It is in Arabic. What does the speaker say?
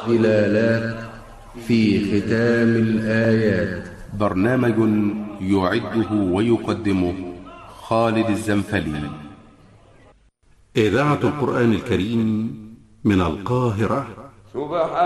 والإلالات في ختام الآيات. برنامج يعده ويقدمه خالد الزنفلي. إذاعة القرآن الكريم من القاهرة. سبحان